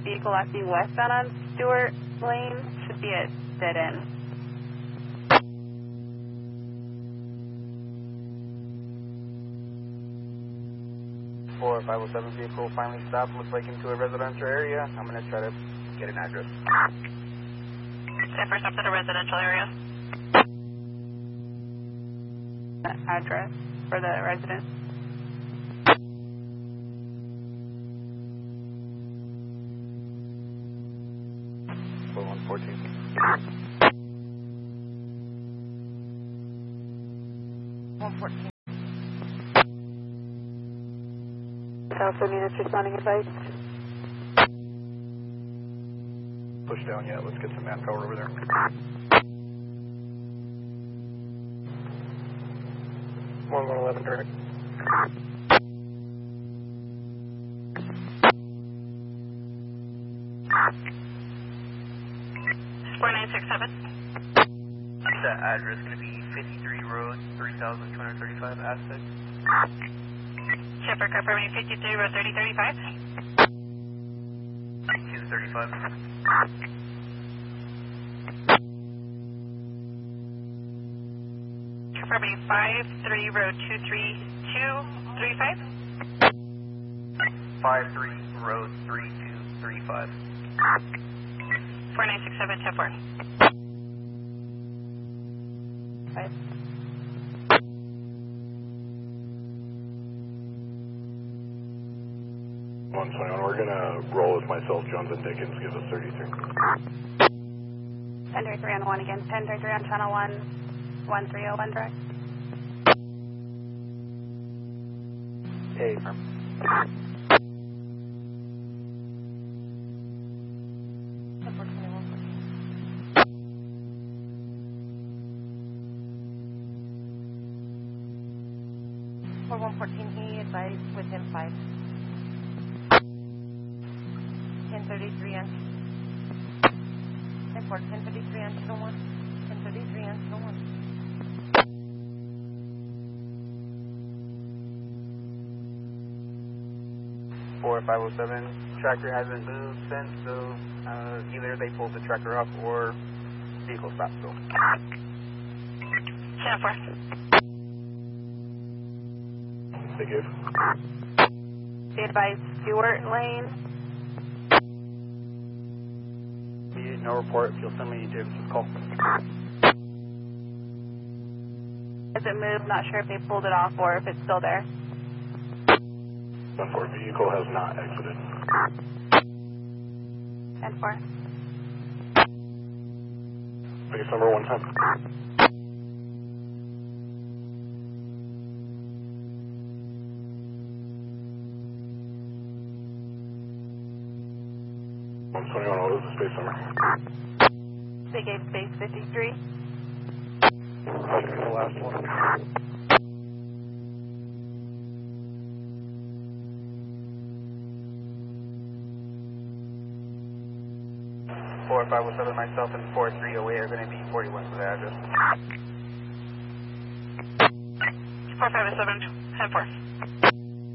vehicle acting westbound on Stewart Lane. Should be at dead end. 507 vehicle finally stopped, looks like into a residential area. I'm going to try to get an address. First up to the residential area. Address for the resident. For 114. Southern units responding advice. Push down yet. Let's get some manpower over there. One 111 direct. 4967. The address is going to be 53 Road, 3235 Aztec. Shepard confirming 53 Road 3035. 235. Confirming 53 Road 23235. 53 Road 3235. 4967 10-4. 121, we're going to roll with myself, Jones and Dickens, give us 33. 1033 on 1 again, 1033 on channel 1, 1301 direct. Hey, firm. For 114, he advised within 5. 1033 on 1033 on channel 1. 1033 on channel 1. For 507, tracker hasn't moved since, so either they pulled the tracker up or vehicle stopped still. 10-4. They give. Be advised, Stewart Lane. No report. If you'll send me Davis's call. Has it moved? Not sure if they pulled it off or if it's still there. 1-4 vehicle has not exited. 10-4. Base number 1 time. What was the space number? They gave space 53. Okay, the last one. 4507, myself and 4308 are going to be 41 for the address. 4507 10-4.